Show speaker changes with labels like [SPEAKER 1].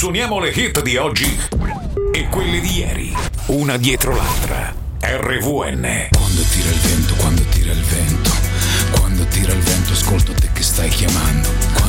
[SPEAKER 1] risuoniamo le hit di oggi e quelle di ieri, una dietro l'altra. RVN.
[SPEAKER 2] Quando tira il vento,